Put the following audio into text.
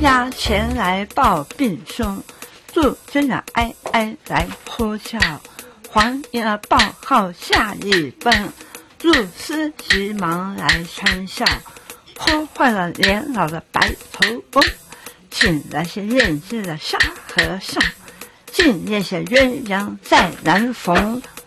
衙前来报病凶，祝军长哀哀来呼啸。黄爷报号下一奔，祝司急忙来穿孝。破坏了年老的白头翁，请来些验尸的沙和尚，今夜些鸳鸯再难逢。